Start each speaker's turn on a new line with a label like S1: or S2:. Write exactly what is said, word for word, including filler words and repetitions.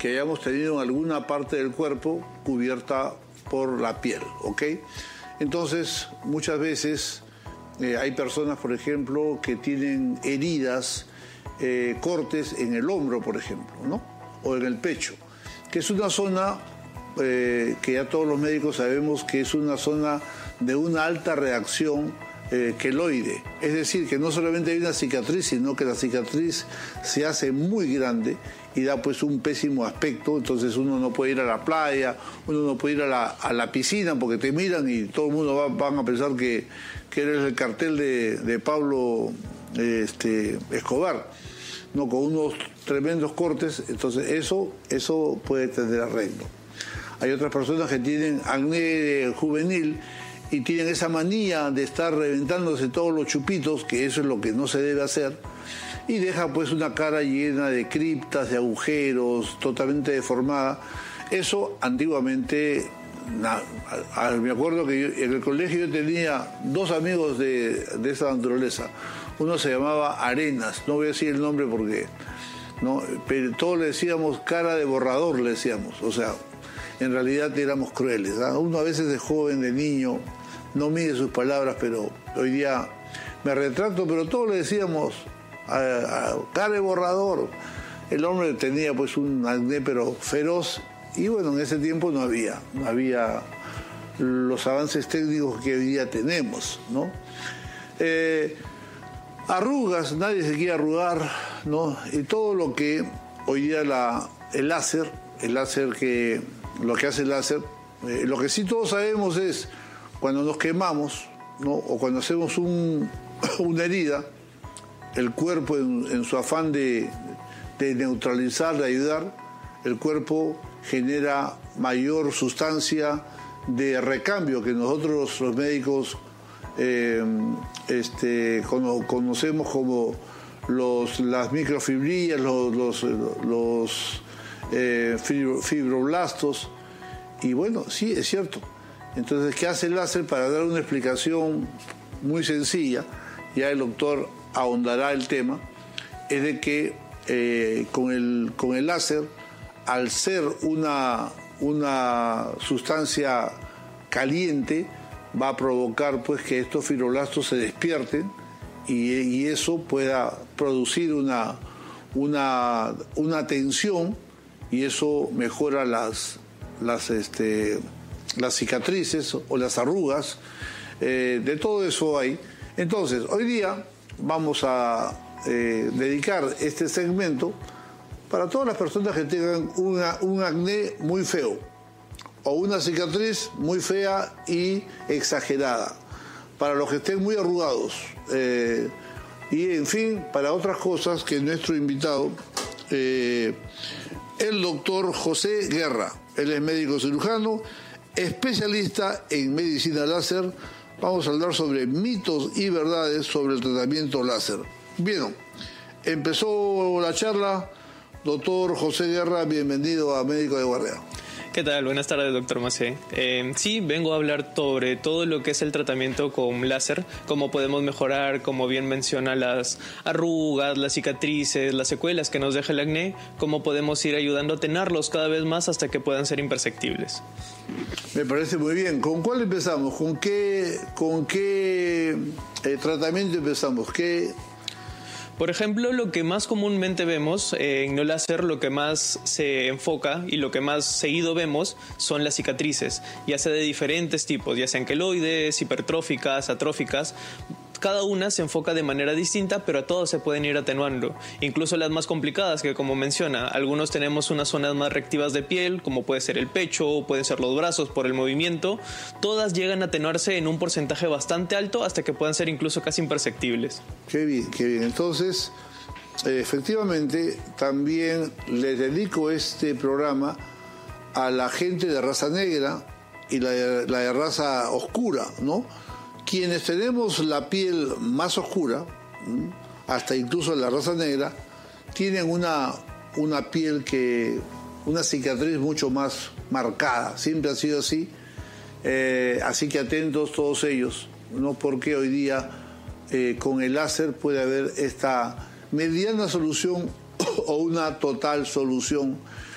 S1: que hayamos tenido en alguna parte del cuerpo cubierta por la piel, ¿ok? Entonces, muchas veces eh, hay personas, por ejemplo, que tienen heridas, eh, cortes en el hombro, por ejemplo, ¿no? O en el pecho, que es una zona eh, que ya todos los médicos sabemos que es una zona de una alta reacción eh, queloide. Es decir, que no solamente hay una cicatriz, sino que la cicatriz se hace muy grande y da pues un pésimo aspecto. Entonces uno no puede ir a la playa, uno no puede ir a la, a la piscina porque te miran y todo el mundo va, van a pensar que, que eres el cartel de, de Pablo este, Escobar, no, con unos tremendos cortes. Entonces eso, eso puede tener arreglo. Hay otras personas que tienen acné juvenil y tienen esa manía de estar reventándose todos los chupitos, que eso es lo que no se debe hacer, y deja pues una cara llena de criptas, de agujeros, totalmente deformada. Eso antiguamente, na, a, a, me acuerdo que yo, en el colegio yo tenía dos amigos de, de esa naturaleza. Uno se llamaba Arenas, no voy a decir el nombre porque no, pero todos le decíamos cara de borrador, le decíamos, o sea, en realidad éramos crueles, ¿eh? Uno a veces de joven, de niño, no mide sus palabras, pero hoy día me retracto, pero todos le decíamos a, a cara de borrador. El hombre tenía pues un acné pero feroz, y bueno, en ese tiempo no había, no había los avances técnicos que hoy día tenemos, ¿no? Eh, arrugas, nadie se quiere arrugar, ¿no? Y todo lo que hoy día la, el láser, el láser que, lo que hace el láser, eh, lo que sí todos sabemos es cuando nos quemamos, ¿no? O cuando hacemos un, una herida, el cuerpo en, en su afán de, de neutralizar, de ayudar, el cuerpo genera mayor sustancia de recambio que nosotros los médicos eh, este, cono, conocemos como los, las microfibrillas, los, los, los eh, fibroblastos. Y bueno, sí, es cierto. Entonces, ¿qué hace el láser? Para dar una explicación muy sencilla, ya el doctor ahondará el tema, es de que eh, con, el, con el láser, al ser una, una sustancia caliente, va a provocar pues que estos fibroblastos se despierten y, y eso pueda producir una, una, una tensión, y eso mejora las, las, este, las cicatrices o las arrugas. Eh, de todo eso hay. Entonces, hoy día vamos a eh, dedicar este segmento para todas las personas que tengan una, un acné muy feo o una cicatriz muy fea y exagerada, para los que estén muy arrugados, eh, y en fin, para otras cosas que nuestro invitado, eh, el doctor José Guerra, él es médico cirujano, especialista en medicina láser. Vamos a hablar sobre mitos y verdades sobre el tratamiento láser. Bien, empezó la charla. Doctor José Guerra, bienvenido a Médico de Guardia.
S2: ¿Qué tal? Buenas tardes, doctor Macé. Eh, sí, vengo a hablar sobre todo lo que es el tratamiento con láser, cómo podemos mejorar, como bien menciona, las arrugas, las cicatrices, las secuelas que nos deja el acné, cómo podemos ir ayudando a tenerlos cada vez más hasta que puedan ser imperceptibles.
S1: Me parece muy bien. ¿Con cuál empezamos? ¿Con qué, con qué eh, tratamiento empezamos? ¿Qué...?
S2: Por ejemplo, lo que más comúnmente vemos eh, en no láser, lo que más se enfoca y lo que más seguido vemos son las cicatrices, ya sea de diferentes tipos, ya sean queloides, hipertróficas, atróficas. Cada una se enfoca de manera distinta, pero a todas se pueden ir atenuando. Incluso las más complicadas, que como menciona, algunos tenemos unas zonas más reactivas de piel, como puede ser el pecho, o pueden ser los brazos por el movimiento. Todas llegan a atenuarse en un porcentaje bastante alto hasta que puedan ser incluso casi imperceptibles.
S1: Qué bien, qué bien. Entonces, eh, efectivamente, también les dedico este programa a la gente de raza negra y la, la de raza oscura, ¿no? Quienes tenemos la piel más oscura, hasta incluso la raza negra, tienen una, una piel que, una cicatriz mucho más marcada. Siempre ha sido así. Eh, así que atentos todos ellos, ¿no? Porque hoy día eh, con el láser puede haber esta mediana solución o una total solución